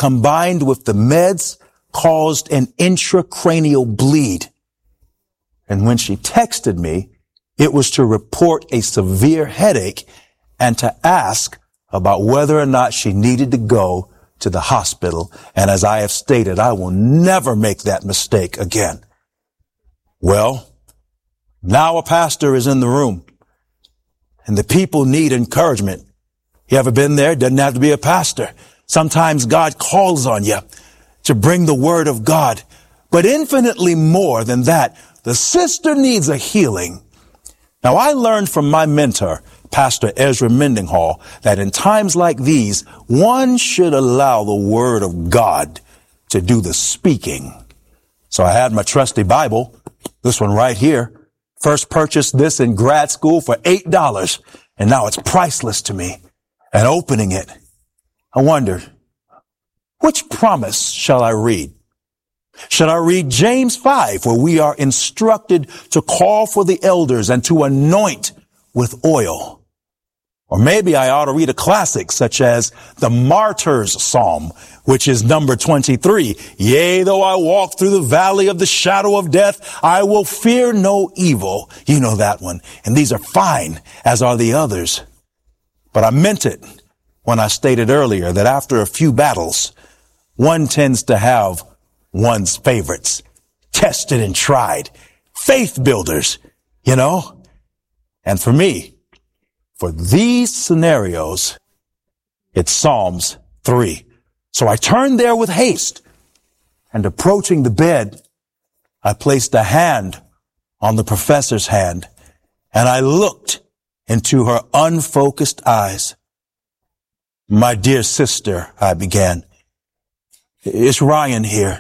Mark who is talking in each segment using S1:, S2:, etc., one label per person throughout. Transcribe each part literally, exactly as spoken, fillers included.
S1: combined with the meds caused an intracranial bleed. And when she texted me, it was to report a severe headache and to ask about whether or not she needed to go to the hospital. And as I have stated, I will never make that mistake again. Well, now a pastor is in the room and the people need encouragement. You ever been there? Doesn't have to be a pastor. Sometimes God calls on you to bring the word of God. But infinitely more than that, the sister needs a healing. Now, I learned from my mentor, Pastor Ezra Mendenhall, that in times like these, one should allow the word of God to do the speaking. So I had my trusty Bible, this one right here. First purchased this in grad school for eight dollars, and now it's priceless to me. And opening it, I wondered, which promise shall I read? Should I read James five, where we are instructed to call for the elders and to anoint with oil? Or maybe I ought to read a classic such as the Martyr's Psalm, which is number twenty-three. Yea, though I walk through the valley of the shadow of death, I will fear no evil. You know that one. And these are fine, as are the others. But I meant it when I stated earlier that after a few battles, one tends to have one's favorites, tested and tried, faith builders, you know. And for me, for these scenarios, it's Psalms three. So I turned there with haste, and approaching the bed, I placed a hand on the professor's hand, and I looked into her unfocused eyes. My dear sister, I began, it's Ryan here.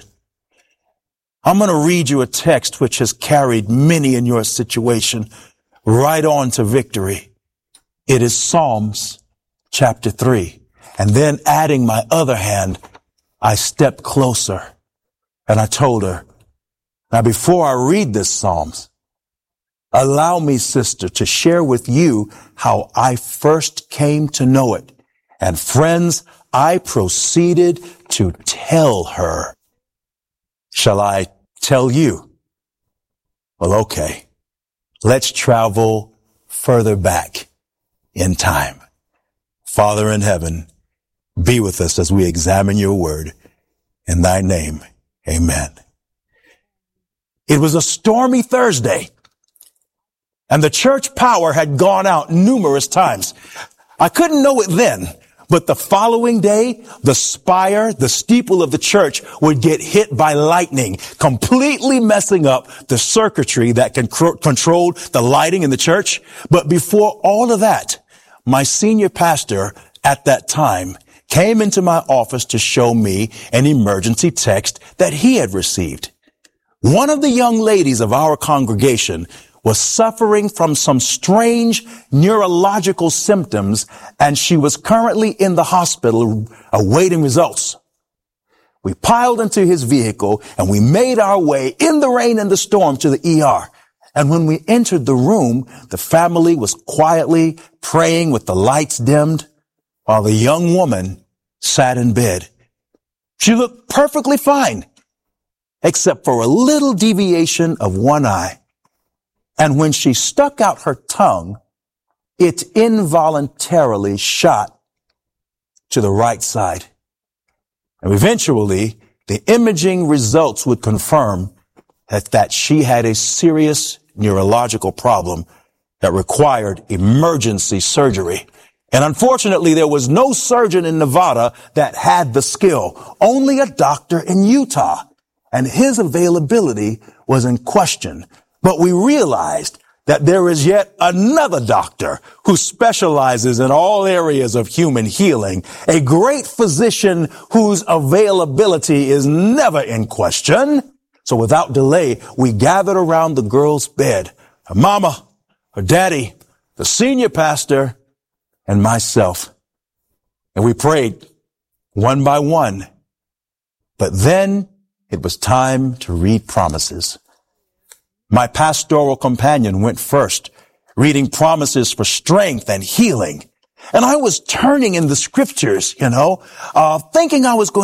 S1: I'm going to read you a text which has carried many in your situation right on to victory. It is Psalms chapter three. And then adding my other hand, I stepped closer and I told her, now before I read this Psalms, allow me, sister, to share with you how I first came to know it. And friends, I proceeded to tell her. Shall I tell you? Well, okay. Let's travel further back in time. Father in heaven, be with us as we examine your word. In thy name, amen. It was a stormy Thursday, and the church power had gone out numerous times. I couldn't know it then, but the following day, the spire, the steeple of the church would get hit by lightning, completely messing up the circuitry that con- controlled the lighting in the church. But before all of that, my senior pastor at that time came into my office to show me an emergency text that he had received. One of the young ladies of our congregation was suffering from some strange neurological symptoms, and she was currently in the hospital awaiting results. We piled into his vehicle and we made our way in the rain and the storm to the E R. And when we entered the room, the family was quietly praying with the lights dimmed while the young woman sat in bed. She looked perfectly fine, except for a little deviation of one eye. And when she stuck out her tongue, it involuntarily shot to the right side. And eventually, the imaging results would confirm that, that she had a serious neurological problem that required emergency surgery. And unfortunately, there was no surgeon in Nevada that had the skill, only a doctor in Utah, and his availability was in question. But we realized that there is yet another doctor who specializes in all areas of human healing, a great physician whose availability is never in question. So without delay, we gathered around the girl's bed, her mama, her daddy, the senior pastor, and myself. And we prayed one by one. But then it was time to read promises. My pastoral companion went first, reading promises for strength and healing. And I was turning in the scriptures, you know, uh, thinking I was going